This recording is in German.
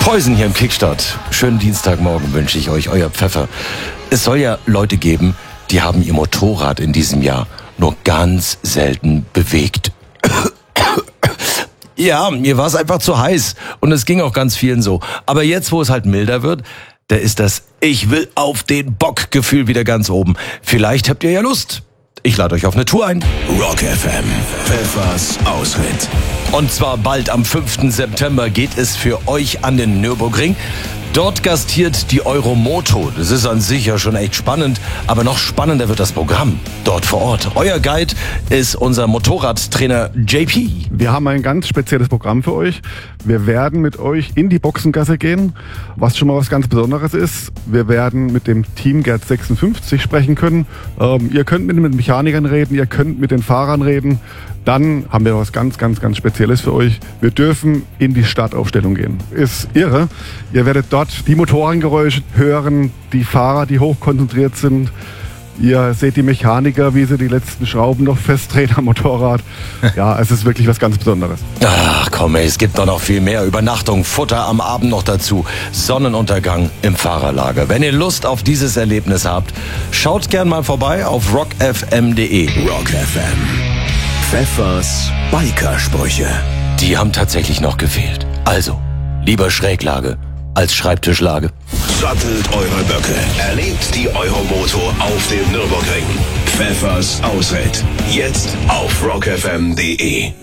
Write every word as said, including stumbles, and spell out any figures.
Preußen hier im Kickstart. Schönen Dienstagmorgen wünsche ich euch, euer Pfeffer. Es soll ja Leute geben, die haben ihr Motorrad in diesem Jahr nur ganz selten bewegt. Ja, mir war es einfach zu heiß und es ging auch ganz vielen so. Aber jetzt, wo es halt milder wird, da ist das Ich will auf den Bock-Gefühl wieder ganz oben. Vielleicht habt ihr ja Lust. Ich lade euch auf eine Tour ein. Rock F M, Pfeffers Ausritt. Und zwar bald am fünften September geht es für euch an den Nürburgring. Dort gastiert die Euromoto. Das ist an sich ja schon echt spannend, aber noch spannender wird das Programm dort vor Ort. Euer Guide ist unser Motorradtrainer J P. Wir haben ein ganz spezielles Programm für euch. Wir werden mit euch in die Boxengasse gehen, was schon mal was ganz Besonderes ist. Wir werden mit dem Team Gerd sechsundfünfzig sprechen können. Ähm, ihr könnt mit den Mechanikern reden, ihr könnt mit den Fahrern reden. Dann haben wir was ganz, ganz, ganz Spezielles für euch. Wir dürfen in die Startaufstellung gehen. Ist irre. Ihr werdet dort die Motorengeräusche hören, die Fahrer, die hochkonzentriert sind. Ihr seht die Mechaniker, wie sie die letzten Schrauben noch festdrehen am Motorrad. Ja, es ist wirklich was ganz Besonderes. Ach komm ey, es gibt doch noch viel mehr. Übernachtung, Futter am Abend noch dazu. Sonnenuntergang im Fahrerlager. Wenn ihr Lust auf dieses Erlebnis habt, schaut gern mal vorbei auf rock f m punkt d e. Rock F M, Pfeffers Bikersprüche. Die haben tatsächlich noch gefehlt. Also, lieber Schräglage als Schreibtischlage. Sattelt eure Böcke. Erlebt die Euromoto auf dem Nürburgring. Pfeffers Ausritt. Jetzt auf rock f m punkt d e.